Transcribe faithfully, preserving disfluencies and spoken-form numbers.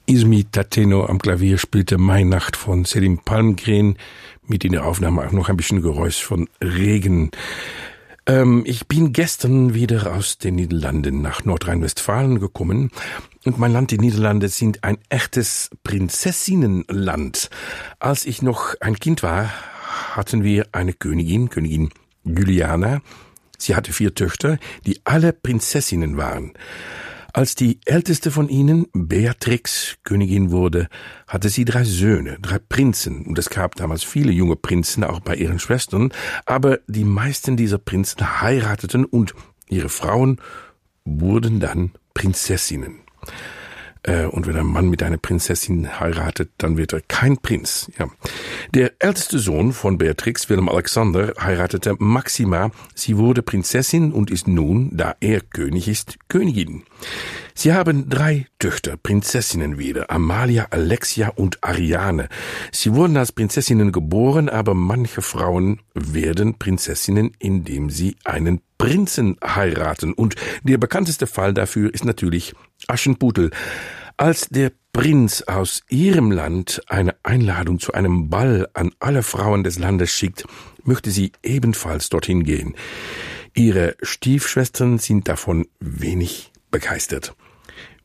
Izmi Tateno am Klavier spielte Mainacht von Selim Palmgren, mit in der Aufnahme auch noch ein bisschen Geräusch von Regen. Ähm, ich bin gestern wieder aus den Niederlanden nach Nordrhein-Westfalen gekommen und mein Land, die Niederlande, sind ein echtes Prinzessinnenland. Als ich noch ein Kind war, hatten wir eine Königin, Königin Juliana. Sie hatte vier Töchter, die alle Prinzessinnen waren. Als die älteste von ihnen, Beatrix, Königin wurde, hatte sie drei Söhne, drei Prinzen. Und es gab damals viele junge Prinzen, auch bei ihren Schwestern. Aber die meisten dieser Prinzen heirateten und ihre Frauen wurden dann Prinzessinnen. Und wenn ein Mann mit einer Prinzessin heiratet, dann wird er kein Prinz. Ja. Der älteste Sohn von Beatrix, Willem-Alexander, heiratete Maxima. Sie wurde Prinzessin und ist nun, da er König ist, Königin. Sie haben drei Töchter, Prinzessinnen wieder, Amalia, Alexia und Ariane. Sie wurden als Prinzessinnen geboren, aber manche Frauen werden Prinzessinnen, indem sie einen Prinzen heiraten. Und der bekannteste Fall dafür ist natürlich Aschenputtel. Als der Prinz aus ihrem Land eine Einladung zu einem Ball an alle Frauen des Landes schickt, möchte sie ebenfalls dorthin gehen. Ihre Stiefschwestern sind davon wenig begeistert.